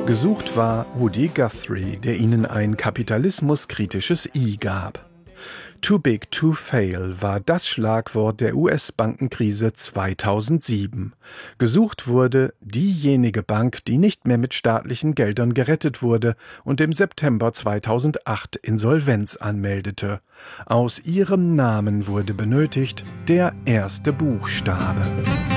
Gesucht war Woody Guthrie, der ihnen ein kapitalismuskritisches I gab. Too big to fail war das Schlagwort der US-Bankenkrise 2007. Gesucht wurde diejenige Bank, die nicht mehr mit staatlichen Geldern gerettet wurde und im September 2008 Insolvenz anmeldete. Aus ihrem Namen wurde benötigt der erste Buchstabe.